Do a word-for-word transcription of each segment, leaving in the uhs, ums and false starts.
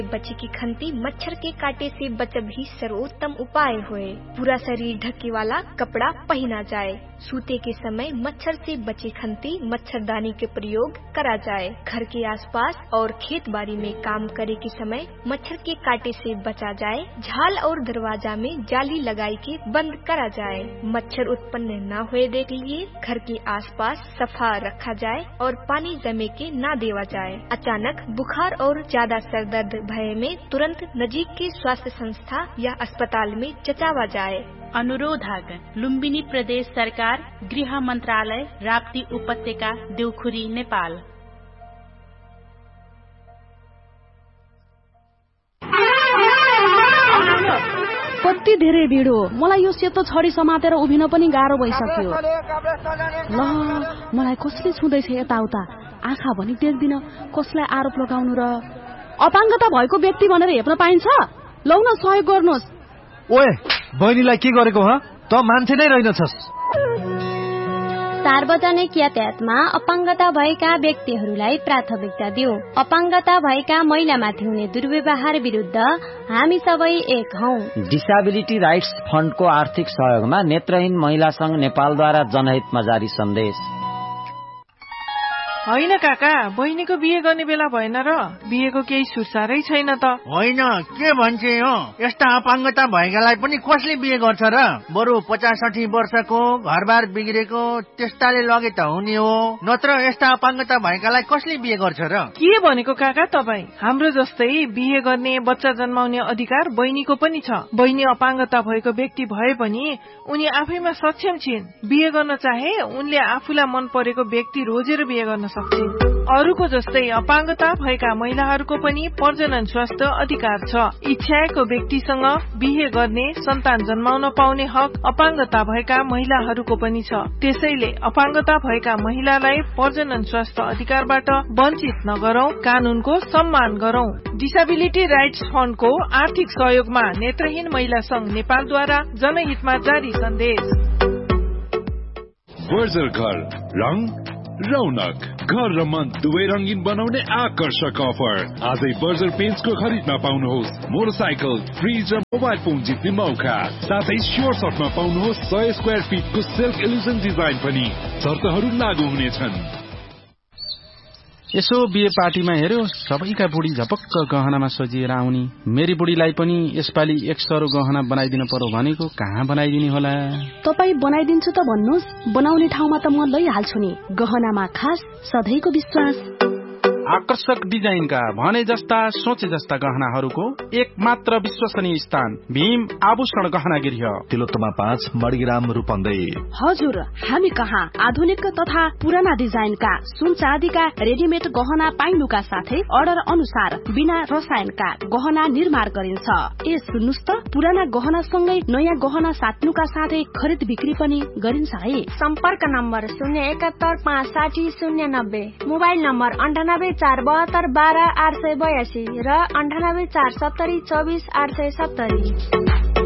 बच्चे की खंती मच्छर के काटे से बचब ही सर्वोत्तम उपाय होए। पूरा शरीर ढके वाला कपड़ा पहना जाए। सूते के समय मच्छर से बचे खंती मच्छरदानी के प्रयोग करा जाए। घर के आसपास और खेत बाड़ी में काम करे के समय मच्छर के काटे से बचा जाए। झाल और दरवाजा में जाली लगाई के बंद करा जाए। मच्छर उत्पन्न न हुए देख लिए घर के आसपास सफा रखा जाए और पानी जमे के न देवा जाए। अचानक बुखार और ज्यादा सर दर्द भय में तुरंत नजीक के स्वास्थ्य संस्था या अस्पताल में जचावा जाए। अनुरोधक लुम्बिनी प्रदेश सरकार, गृह मंत्रालय, राप्ती उपत्यका, देउखुरी, नेपाल। कति धेरै भिड हो। मलाई यो सेतो छडी समातेर उभिन पनि गाह्रो भइसक्यो। ल मलाई कसले छुँदैछ यताउता, आँखा पनि देख्दिन, कसलाई आरोप लगाउनु र। अपाङ्गता भएको व्यक्ति भनेर हेप्न पाइन्छ? लौ न सहयोग गर्नुहोस्। ओए बहिनीलाई के गरेको ह? त मान्छे नै रहेनछस्। सार्वजनिक यातायातमा अपाङ्गता भएका व्यक्तिहरूलाई प्राथमिकता दिऊ। अपाङ्गता भएका महिलामाथि हुने दुर्व्यवहार विरुद्ध हामी सबै एक हौं। डिसेबिलिटी राइट्स फण्डको आर्थिक सहयोगमा नेत्रहीन महिला संघ नेपालद्वारा जनहितमा जारी सन्देश। होइन काका, बहिनीको बिहे गर्ने बेला भएन र? बिहेको केही सुसारै छैन त। होइन, के भन्छ हो, यस्ता अपाङ्गता भएकालाई पनि कसले बिहे गर्छ र? बरु पचास साठी वर्षको घरबार बिग्रेको त्यस्ताले लगे त हुने हो, नत्र यस्ता अपाङ्गता भएकालाई कसले बिहे गर्छ र? के भनेको काका तपाई? हाम्रो जस्तै बिहे गर्ने, बच्चा जन्माउने अधिकार बहिनीको पनि छ। बहिनी अपाङ्गता भएको व्यक्ति भए पनि उनी आफैमा सक्षम छिन्। बिहे गर्न चाहे उनले आफूलाई मन परेको व्यक्ति रोजेर बिहे गर्न सक्छिन्। अरूको जस्तै अपाङ्गता भएका महिलाहरूको पनि प्रजनन स्वास्थ्य अधिकार छ। इच्छाएको व्यक्तिसँग बिहे गर्ने, सन्तान जन्माउन पाउने हक अपाङ्गता भएका महिलाहरूको पनि छ। त्यसैले अपाङ्गता भएका महिलालाई प्रजनन स्वास्थ्य अधिकारबाट वञ्चित नगरौं, कानूनको सम्मान गरौं। डिसेबिलिटी राइट्स फण्डको आर्थिक सहयोगमा नेत्रहीन महिला संघ नेपालद्वारा जनहितमा जारी सन्देश। बर्जर घर, रंग रौनक, घर र मन दुवै रंगीन बनाउने आकर्षक अफर। आजै बर्जर पेन्ट्सको खरिदमा पाउनुहोस् मोटरसाइकल, फ्रिज र मोबाइल फोन जित्ने मौका। साथै स्योर सर्टमा पाउनुहोस् सय स्क्वायर फिटको सिल्क इल्युजन डिजाइन पनि। शर्तहरू लागू हुनेछन्। यसो बिहे पार्टीमा हेर्यो, सबैका बुढी झपक्क गहनामा सजिएर आउने। मेरी बुढीलाई पनि यसपालि एक सरो गहना बनाइदिनु पर्यो भनेको, कहाँ बनाइदिने होला? तपाई बनाइदिन्छु त भन्नुहोस्, बनाउने ठाउँमा त म लैहाल्छु नि। गहनामा खास सधैँको विश्वास। आकर्षक डिजाइनका भने जस्ता सोचे जस्ता गहनाहरूको एक मात्र विश्वसनीय स्थान भीम आभूषण गहना गृह, तिलोत्तमा पाँच, मणिग्राम, रूपन्देही। हजुर, हामी कहाँ आधुनिक तथा पुराना डिजाइनका सुन चाँदीका रेडिमेड गहना पाइनुका साथै अर्डर अनुसार बिना रसायनका गहना निर्माण गरिन्छ। ए सुन्नुस् त, पुराना गहना सँगै नयाँ गहना साट्नुका साथै खरिद बिक्री पनि गरिन्छ है। सम्पर्क नम्बर शून्य एकात्तर पाँच साठी शून्य नब्बे, मोबाइल नम्बर अन्ठानब्बे चार बहत्तर बाह्र आठ सय बयासी र अन्ठानब्बे चार सत्तरी चौबिस आठ सय सत्तरी।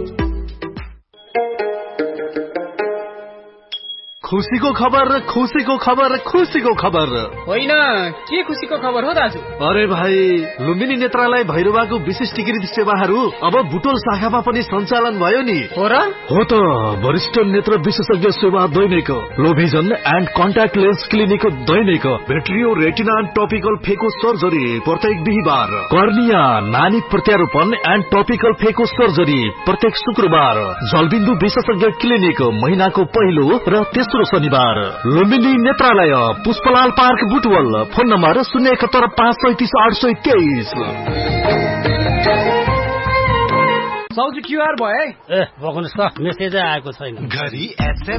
खुसीको खबर, खुसीको खबर, खुसीको खबर। होइन, के खुसीको खबर हो दाजु? अरे भाइ, लुम्बिनी नेत्रालय भैरवाको विशिष्टीकृत सेवाहरू अब बुटोल शाखामा पनि सञ्चालन भयो नि। हो र? हो त, वरिष्ठ नेत्र विशेषज्ञ सेवा दैनिक, लोभिजन and contact lens clinic Dainik, भेट्रियो retina and topical फेको सर्जरी प्रत्येक बिहिबार, कर्निया नानी प्रत्यारोपण एन्ड टपिकल फेको सर्जरी प्रत्येक शुक्रबार, जलबिन्दु विशेषज्ञ क्लिनिक महिनाको पहिलो र तेस्रो शनिबार, लुम्बिनी नेत्रालय, Pushpalal park, Butwal. Phone number शून्य एकहत्तर पाँच सैतिस आठ सय तेइस। साउजी क्युआर भयो है? ए बकुनुहोस् त, मेसेजै आएको छैन। घरी